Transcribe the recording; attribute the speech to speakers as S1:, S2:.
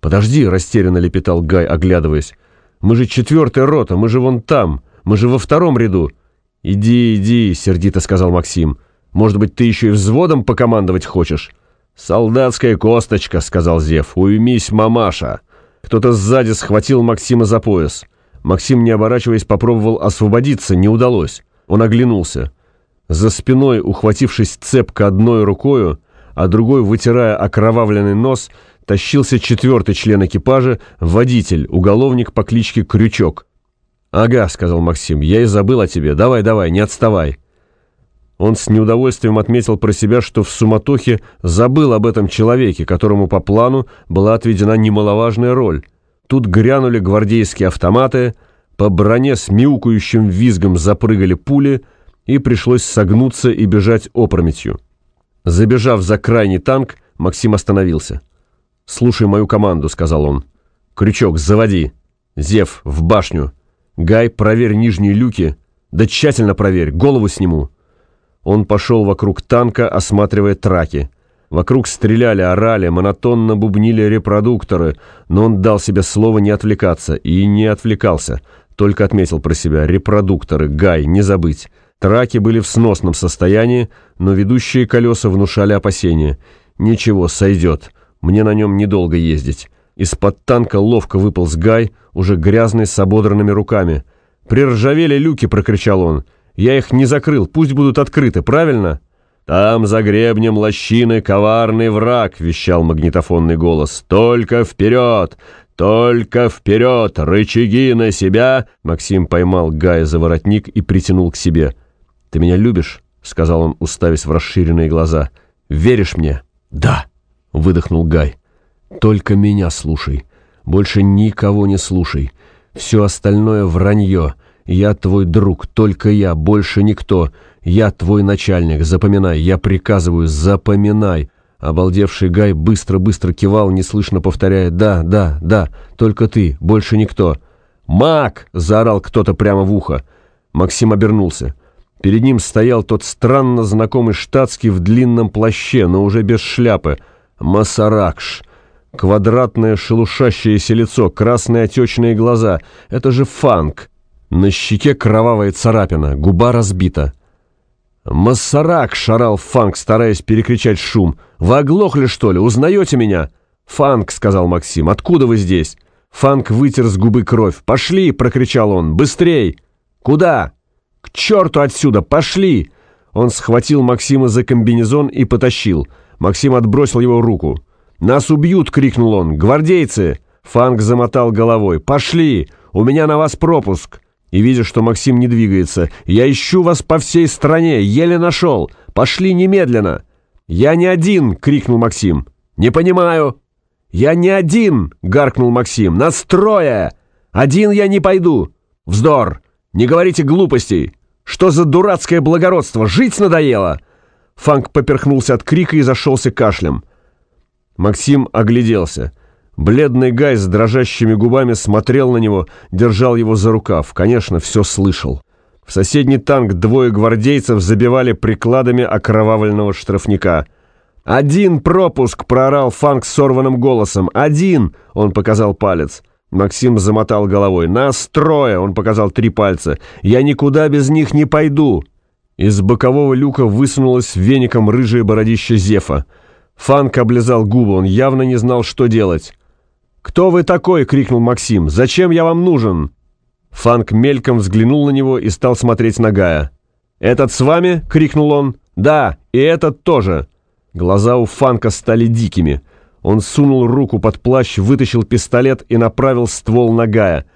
S1: «Подожди», — растерянно лепетал Гай, оглядываясь. «Мы же 4-я рота, мы же вон там, мы же во 2-м ряду». «Иди, иди», — сердито сказал Максим. «Может быть, ты еще и взводом покомандовать хочешь?» «Солдатская косточка», — сказал Зев. «Уймись, мамаша». Кто-то сзади схватил Максима за пояс. Максим, не оборачиваясь, попробовал освободиться, не удалось. Он оглянулся. За спиной, ухватившись цепко одной рукою, а другой, вытирая окровавленный нос, тащился 4-й член экипажа, водитель, уголовник по кличке Крючок. «Ага», — сказал Максим, — «я и забыл о тебе. Давай, давай, не отставай». Он с неудовольствием отметил про себя, что в суматохе забыл об этом человеке, которому по плану была отведена немаловажная роль. Тут грянули гвардейские автоматы, по броне с мяукающим визгом запрыгали пули, и пришлось согнуться и бежать опрометью. Забежав за крайний танк, Максим остановился. «Слушай мою команду», — сказал он. «Крючок, заводи. Зев, в башню. Гай, проверь нижние люки. Да тщательно проверь, голову сниму». Он пошел вокруг танка, осматривая траки. Вокруг стреляли, орали, монотонно бубнили репродукторы, но он дал себе слово не отвлекаться, и не отвлекался. Только отметил про себя: репродукторы, Гай, не забыть. Траки были в сносном состоянии, но ведущие колеса внушали опасения. «Ничего, сойдет. Мне на нем недолго ездить». Из-под танка ловко выполз Гай, уже грязный, с ободранными руками. «Приржавели люки!» — прокричал он. «Я их не закрыл, пусть будут открыты, правильно?» «Там за гребнем лощины коварный враг!» — вещал магнитофонный голос. «Только вперед! Только вперед! Рычаги на себя!» Максим поймал Гая за воротник и притянул к себе. «Ты меня любишь?» — сказал он, уставясь в расширенные глаза. «Веришь мне?» «Да!» — выдохнул Гай. «Только меня слушай. Больше никого не слушай. Все остальное вранье. Я твой друг, только я, больше никто. Я твой начальник, запоминай, я приказываю, запоминай». Обалдевший Гай быстро-быстро кивал, неслышно повторяя: «Да, да, да, только ты, больше никто». «Мак!» — заорал кто-то прямо в ухо. Максим обернулся. Перед ним стоял тот странно знакомый штатский в длинном плаще, но уже без шляпы. Масаракш. Квадратное шелушащееся лицо, красные отечные глаза. Это же Фанк. На щеке кровавая царапина, губа разбита. «Масаракш!» — орал Фанк, стараясь перекричать шум. «Вы оглохли, что ли? Узнаете меня?» «Фанк!» — сказал Максим. «Откуда вы здесь?» Фанк вытер с губы кровь. «Пошли!» — прокричал он. «Быстрей!» «Куда?» «К черту отсюда! Пошли!» Он схватил Максима за комбинезон и потащил. Максим отбросил его руку. «Нас убьют!» — крикнул он. «Гвардейцы!» Фанк замотал головой. «Пошли! У меня на вас пропуск!» И, видя, что Максим не двигается: «Я ищу вас по всей стране! Еле нашел! Пошли немедленно!» «Я не один!» — крикнул Максим. «Не понимаю!» «Я не один!» — гаркнул Максим. «Нас 3! Один я не пойду!» «Вздор! Не говорите глупостей! Что за дурацкое благородство? Жить надоело!» Фанк поперхнулся от крика и зашелся кашлем. Максим огляделся. Бледный Гай с дрожащими губами смотрел на него, держал его за рукав. Конечно, все слышал. В соседний танк 2 гвардейцев забивали прикладами окровавленного штрафника. «Один пропуск!» — проорал Фанк сорванным голосом. «Один!» — он показал палец. Максим замотал головой. «Нас 3!» — он показал 3 пальца. «Я никуда без них не пойду!» Из бокового люка высунулось веником рыжее бородище Зефа. Фанк облизал губы, он явно не знал, что делать. «Кто вы такой?» — крикнул Максим. «Зачем я вам нужен?» Фанк мельком взглянул на него и стал смотреть на Гая. «Этот с вами?» — крикнул он. «Да, и этот тоже». Глаза у Фанка стали дикими. Он сунул руку под плащ, вытащил пистолет и направил ствол на Гая.